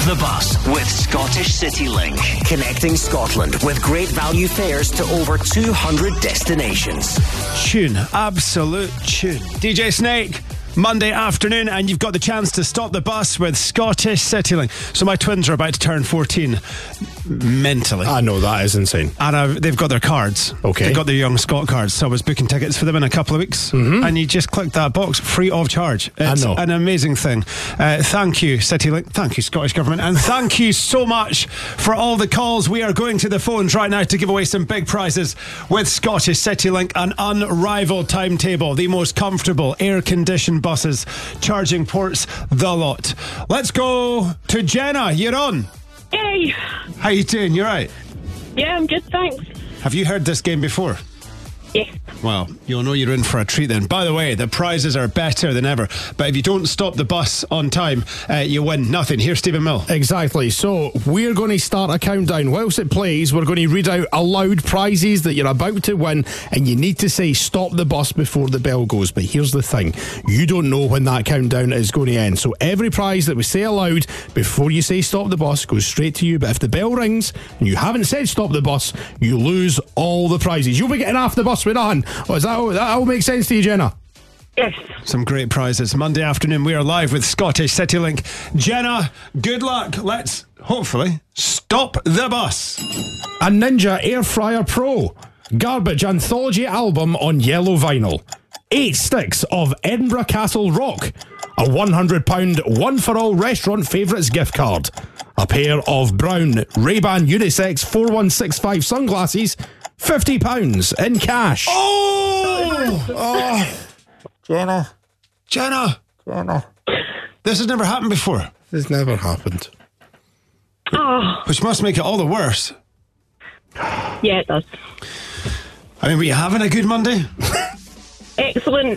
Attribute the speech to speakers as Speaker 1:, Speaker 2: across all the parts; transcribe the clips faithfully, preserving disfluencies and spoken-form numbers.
Speaker 1: the Bus with Scottish CityLink. Connecting Scotland with great value fares to over two hundred destinations.
Speaker 2: Tune, absolute tune. D J Snake, Monday afternoon, and you've got the chance to stop the bus with Scottish CityLink. So my twins are about to turn fourteen. Mentally.
Speaker 3: I know, that is insane.
Speaker 2: And uh, they've got their cards.
Speaker 3: Okay.
Speaker 2: They've got their Young Scot cards. So I was booking tickets for them in a couple of weeks.
Speaker 3: Mm-hmm.
Speaker 2: And you just click that box, free of charge. It's
Speaker 3: I know.
Speaker 2: an amazing thing. Uh, thank you, CityLink. Thank you, Scottish Government. And thank you so much for all the calls. We are going to the phones right now to give away some big prizes with Scottish CityLink. An unrivaled timetable. The most comfortable air-conditioned buses. Charging ports, the lot. Let's go to Jenna. You're on.
Speaker 4: Hey!
Speaker 2: How you doing? You right?
Speaker 4: Yeah, I'm good, thanks.
Speaker 2: Have you heard this game before?
Speaker 4: Yes.
Speaker 2: Well, you'll know you're in for a treat then. By the way, the prizes are better than ever. But if you don't stop the bus on time, uh, you win nothing. Here's Stephen Mill.
Speaker 3: Exactly. So we're going to start a countdown. Whilst it plays, we're going to read out aloud prizes that you're about to win, and you need to say stop the bus before the bell goes. But here's the thing. You don't know when that countdown is going to end. So every prize that we say aloud before you say stop the bus goes straight to you. But if the bell rings and you haven't said stop the bus, you lose all the prizes. You'll be getting off the bus with nothing. Oh, is that all, that all makes sense to you, Jenna?
Speaker 4: Yes.
Speaker 2: Some great prizes. Monday afternoon, we are live with Scottish CityLink. Jenna, good luck. Let's, hopefully, stop the bus.
Speaker 3: A Ninja Air Fryer Pro. Garbage anthology album on yellow vinyl. Eight sticks of Edinburgh Castle Rock. A one hundred pound one-for-all restaurant favourites gift card. A pair of brown Ray-Ban unisex four one six five sunglasses. fifty pounds in cash.
Speaker 2: Oh! Oh!
Speaker 3: Jenna.
Speaker 2: Jenna!
Speaker 3: Jenna.
Speaker 2: This has never happened before.
Speaker 3: This never happened.
Speaker 4: Oh,
Speaker 2: Which must make it all the worse.
Speaker 4: yeah, it does.
Speaker 2: I mean, were you having a good Monday?
Speaker 4: Excellent.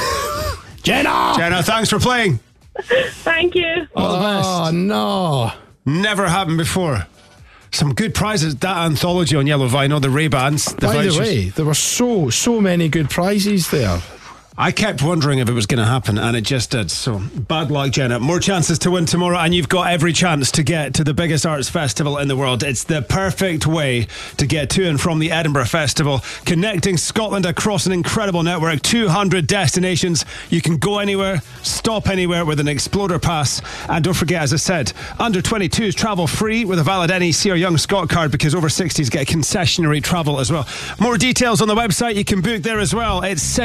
Speaker 3: Jenna!
Speaker 2: Jenna, thanks for playing.
Speaker 4: Thank you.
Speaker 2: All the best.
Speaker 3: Oh, no.
Speaker 2: Never happened before. Some good prizes. That anthology on yellow vinyl, the Ray-Bans, the
Speaker 3: By
Speaker 2: vouchers.
Speaker 3: the way, there were so, so many good prizes there.
Speaker 2: I kept wondering if it was going to happen, and it just did. So, bad luck, Jenna. More chances to win tomorrow, and you've got every chance to get to the biggest arts festival in the world. It's the perfect way to get to and from the Edinburgh Festival, connecting Scotland across an incredible network, two hundred destinations. You can go anywhere, stop anywhere with an Explorer Pass. And don't forget, as I said, under twenty-twos travel free with a valid N E C or Young Scot card, because over sixties get concessionary travel as well. More details on the website. You can book there as well. It's